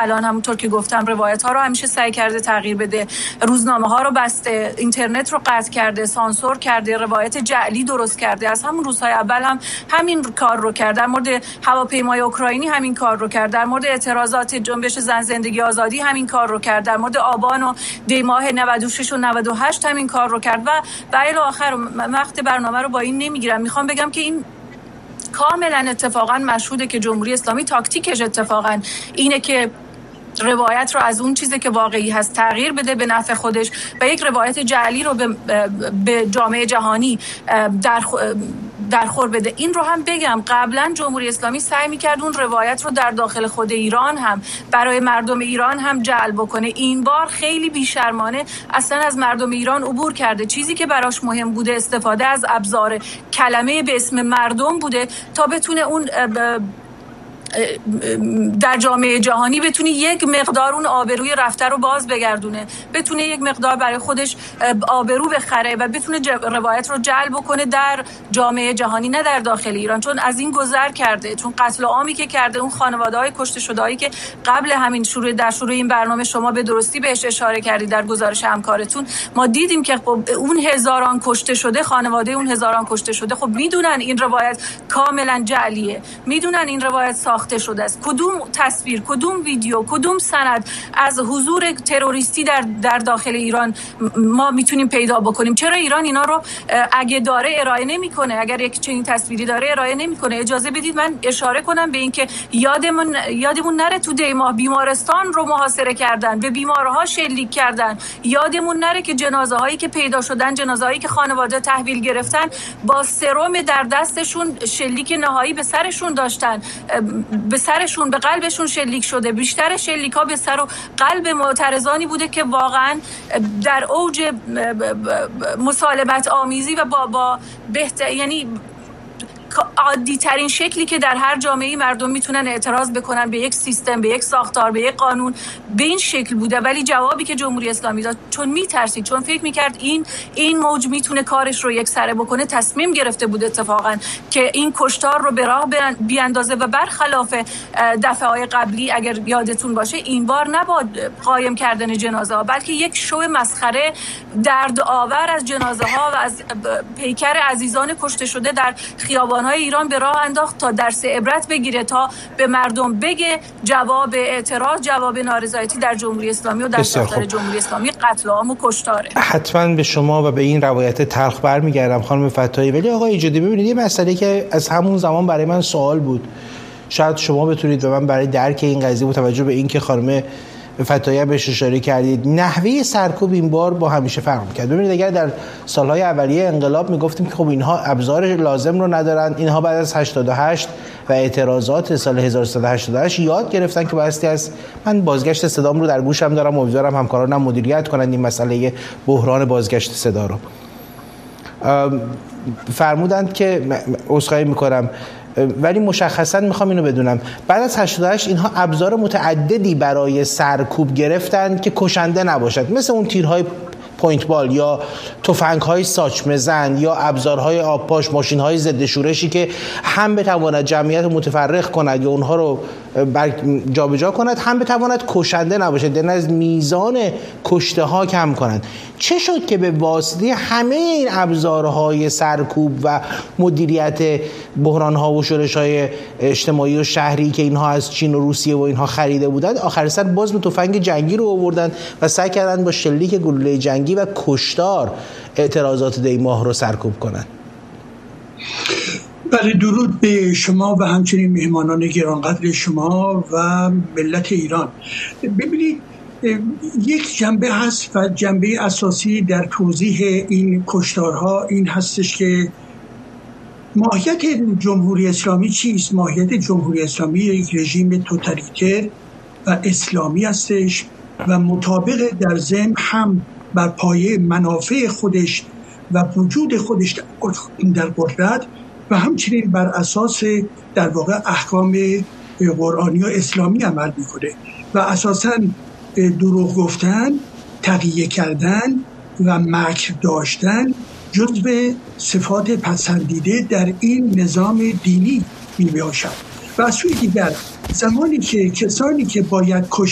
الان همونطور که گفتم روایت ها رو همیشه سعی کرده تغییر بده، روزنامه ها رو بسته، اینترنت رو قطع کرده، سانسور کرده، روایت جعلی درست کرده. از همون روزهای اول هم همین کار رو کرد. در مورد هواپیمای اوکراینی همین کار رو کرد، در مورد اعتراضات جنبش زن زندگی آزادی همین کار رو کرد، در مورد آبان و دی ماه 96 و 98 همین کار رو کرد و الی آخر. وقت برنامه رو با این نمیگیرم. میخوام بگم که این کاملا اتفاقا مشهوده که جمهوری اسلامی تاکتیکش اتفاقا اینه که روایت رو از اون چیزی که واقعی هست تغییر بده به نفع خودش و یک روایت جعلی رو به جامعه جهانی درخور بده. این رو هم بگم قبلا جمهوری اسلامی سعی می‌کرد اون روایت رو در داخل خود ایران هم برای مردم ایران هم جلب کنه. این بار خیلی بی‌شرمانه اصلا از مردم ایران عبور کرده. چیزی که براش مهم بوده استفاده از ابزار کلمه به اسم مردم بوده تا بتونه اون در جامعه جهانی بتونه یک مقدار اون آبروی رفته رو باز بگردونه، بتونه یک مقدار برای خودش آبرو بخره و بتونه روایت رو جلب کنه در جامعه جهانی، نه در داخل ایران. چون از این گذر کرده، چون قتل عامی که کرده، اون خانواده‌های کشته شده‌ای که قبل همین شروع این برنامه شما به درستی بهش اشاره کردید در گزارش همکارتون، ما دیدیم که خب اون هزاران کشته شده، خانواده اون هزاران کشته شده خب میدونن این روایت کاملا جعلیه، میدونن این روایت ساخته شده است. کدوم تصویر، کدوم ویدیو، کدوم سند از حضور تروریستی در داخل ایران ما میتونیم پیدا بکنیم؟ چرا ایران اینا رو اگه داره ارائه نمیکنه؟ اگر یک چنین تصویری داره ارائه نمیکنه؟ اجازه بدید من اشاره کنم به این که یادمون نره تو دی ماه بیمارستان رو محاصره کردن، به بیمارها شلیک کردن. یادمون نره که جنازه هایی که پیدا شدن، جنازه هایی که خانواده تحویل گرفتن، با سرم در دستشون شلیک نهایی به سرشون داشتن، به سرشون، به قلبشون شلیک شده. بیشتر شلیک ها به سر و قلب معترضانی بوده که واقعا در اوج مصالحت آمیزی و با یعنی عادی ترین شکلی که در هر جامعه مردم میتونن اعتراض بکنن به یک سیستم، به یک ساختار، به یک قانون، به این شکل بوده. ولی جوابی که جمهوری اسلامی داد، چون میترسید، چون فکر میکرد این موج میتونه کارش رو یک سره بکنه، تصمیم گرفته بود اتفاقا که این کشتار رو به راه بیاندازه و برخلاف دفعه‌های قبلی اگر یادتون باشه این بار نباد قایم کردن جنازه ها، بلکه یک شو مسخره درد آور از جنازه ها و از پیکر عزیزان کشته شده در خیابان های ایران به راه انداخت تا درس عبرت بگیره، تا به مردم بگه جواب اعتراض، جواب نارضایتی در جمهوری اسلامی و در داخل جمهوری اسلامی قتل عام و کشتاره. حتما به شما و به این روایت تلخ برمیگردم خانم فتاحی، ولی آقای ایجادی ببینید یه مسئله که از همون زمان برای من سوال بود، شاید شما بتونید و من برای درک این قضیه با توجه به اینکه خانم فتاحی بهش اشاره کردید، نحوه سرکوب این بار با همیشه فرق می‌کرد. ببینید اگر در سالهای اولیه انقلاب میگفتیم که خب اینها ابزار لازم رو ندارن، اینها بعد از 88 و اعتراضات سال 1388 یاد گرفتن که بایستی از، من بازگشت صدام رو در گوشم دارم، امیدوارم همکارانم مدیریت کنن این مسئله بحران بازگشت صدا رو. فرمودند که عذرخواهی می‌کنم ولی مشخصا میخوام اینو بدونم، بعد از 88 اینها ابزار متعددی برای سرکوب گرفتند که کشنده نباشد، مثل اون تیرهای پوینت بال یا تفنگ‌های ساچمه زن یا ابزارهای آبپاش، ماشین‌های ضد شورشی که هم بتواند جمعیت متفرق کند یا اونها رو جابجا کند، هم بتواند کشنده نباشد، یعنی از میزان کشته ها کم کنند. چه شد که به واسطه همه این ابزارهای سرکوب و مدیریت بحران‌ها و شورش‌های اجتماعی و شهری که اینها از چین و روسیه و اینها خریده بودند، آخر سر باز به تفنگ جنگی رو آوردن و سعی کردن با شلیک گلوله جنگی و کشتار اعتراضات دی ماه رو سرکوب کنند؟ بله، درود به شما و همچنین مهمانان گرانقدر شما و ملت ایران. ببینید یک جنبه هست و جنبه اساسی در توضیح این کشتارها این هستش که ماهیت جمهوری اسلامی چیست؟ ماهیت جمهوری اسلامی یک رژیم توتالیتر و اسلامی هستش و مطابق در ضمن هم بر پایه منافع خودش و وجود خودش در قدرت و همچنین بر اساس در واقع احکام قرآنی و اسلامی عمل میکنه و اساساً دروغ گفتن، تقیه کردن و مکر داشتن جزو صفات پسندیده در این نظام دینی میباشد. و از سوی دیگر زمانی که کسانی که باید